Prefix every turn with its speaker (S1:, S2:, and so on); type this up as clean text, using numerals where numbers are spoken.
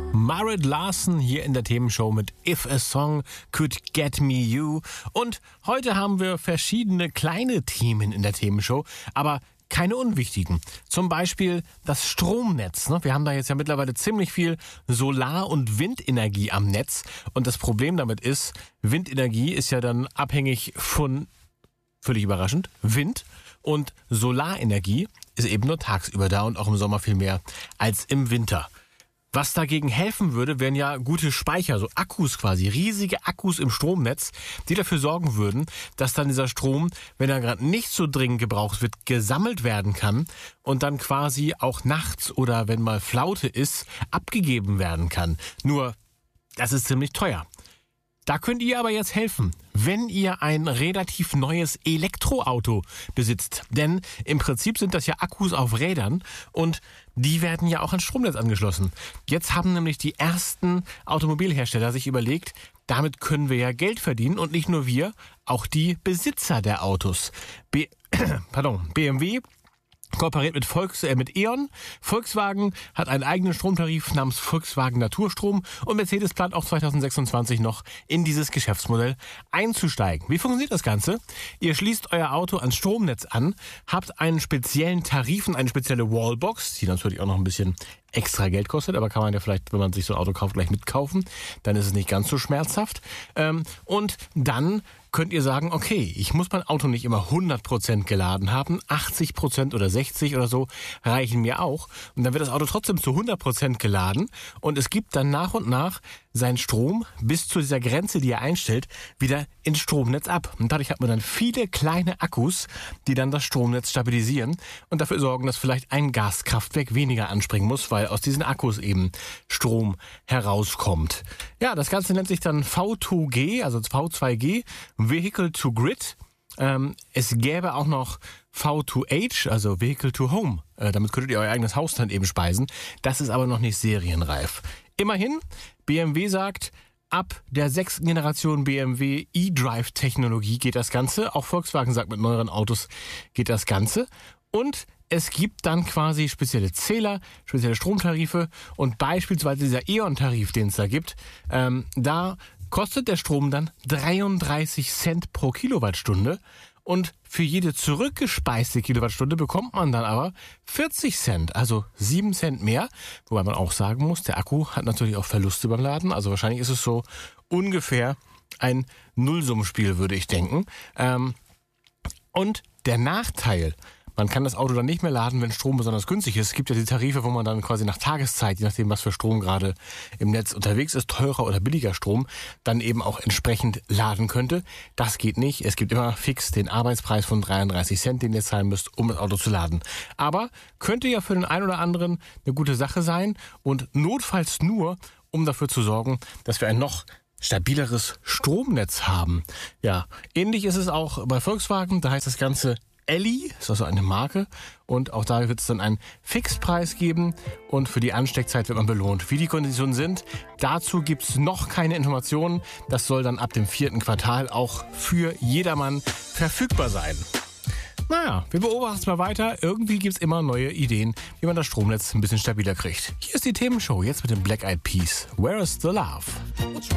S1: Marit Larson hier in der Themenshow mit If a Song Could Get Me You. Und heute haben wir verschiedene kleine Themen in der Themenshow, aber keine unwichtigen. Zum Beispiel das Stromnetz. Wir haben da jetzt ja mittlerweile ziemlich viel Solar- und Windenergie am Netz. Und das Problem damit ist, Windenergie ist ja dann abhängig von, völlig überraschend, Wind. Und Solarenergie ist eben nur tagsüber da und auch im Sommer viel mehr als im Winter. Was dagegen helfen würde, wären ja gute Speicher, so Akkus quasi, riesige Akkus im Stromnetz, die dafür sorgen würden, dass dann dieser Strom, wenn er gerade nicht so dringend gebraucht wird, gesammelt werden kann und dann quasi auch nachts oder wenn mal Flaute ist, abgegeben werden kann. Nur, das ist ziemlich teuer. Da könnt ihr aber jetzt helfen, wenn ihr ein relativ neues Elektroauto besitzt. Denn im Prinzip sind das ja Akkus auf Rädern und die werden ja auch ans Stromnetz angeschlossen. Jetzt haben nämlich die ersten Automobilhersteller sich überlegt, damit können wir ja Geld verdienen und nicht nur wir, auch die Besitzer der Autos. BMW kooperiert mit E.ON. Volkswagen hat einen eigenen Stromtarif namens Volkswagen Naturstrom und Mercedes plant auch 2026 noch in dieses Geschäftsmodell einzusteigen. Wie funktioniert das Ganze? Ihr schließt euer Auto ans Stromnetz an, habt einen speziellen Tarif und eine spezielle Wallbox, die natürlich auch noch ein bisschen extra Geld kostet, aber kann man ja vielleicht, wenn man sich so ein Auto kauft, gleich mitkaufen. Dann ist es nicht ganz so schmerzhaft. Und dann könnt ihr sagen, okay, ich muss mein Auto nicht immer 100% geladen haben, 80% oder 60% oder so reichen mir auch. Und dann wird das Auto trotzdem zu 100% geladen und es gibt dann nach und nach seinen Strom bis zu dieser Grenze, die ihr einstellt, wieder ins Stromnetz ab. Und dadurch hat man dann viele kleine Akkus, die dann das Stromnetz stabilisieren und dafür sorgen, dass vielleicht ein Gaskraftwerk weniger anspringen muss, weil aus diesen Akkus eben Strom herauskommt. Ja, das Ganze nennt sich dann V2G, also V2G, Vehicle to Grid. Es gäbe auch noch V2H, also Vehicle to Home. Damit könntet ihr euer eigenes Haus dann eben speisen. Das ist aber noch nicht serienreif. Immerhin, BMW sagt, ab der 6. Generation BMW eDrive-Technologie geht das Ganze. Auch Volkswagen sagt, mit neueren Autos geht das Ganze. Und es gibt dann quasi spezielle Zähler, spezielle Stromtarife und beispielsweise dieser E.ON-Tarif, den es da gibt, da kostet der Strom dann 33 Cent pro Kilowattstunde und für jede zurückgespeiste Kilowattstunde bekommt man dann aber 40 Cent, also 7 Cent mehr, wobei man auch sagen muss, der Akku hat natürlich auch Verluste beim Laden, also wahrscheinlich ist es so ungefähr ein Nullsummenspiel, würde ich denken. Und der Nachteil: Man kann das Auto dann nicht mehr laden, wenn Strom besonders günstig ist. Es gibt ja die Tarife, wo man dann quasi nach Tageszeit, je nachdem, was für Strom gerade im Netz unterwegs ist, teurer oder billiger Strom, dann eben auch entsprechend laden könnte. Das geht nicht. Es gibt immer fix den Arbeitspreis von 33 Cent, den ihr zahlen müsst, um das Auto zu laden. Aber könnte ja für den einen oder anderen eine gute Sache sein und notfalls nur, um dafür zu sorgen, dass wir ein noch stabileres Stromnetz haben. Ja, ähnlich ist es auch bei Volkswagen. Da heißt das Ganze Elli, ist also eine Marke, und auch da wird es dann einen Fixpreis geben und für die Ansteckzeit wird man belohnt. Wie die Konditionen sind, dazu gibt es noch keine Informationen. Das soll dann ab dem 4. Quartal auch für jedermann verfügbar sein. Naja, wir beobachten es mal weiter. Irgendwie gibt es immer neue Ideen, wie man das Stromnetz ein bisschen stabiler kriegt. Hier ist die Themenshow, jetzt mit den Black Eyed Peas. Where is the Love?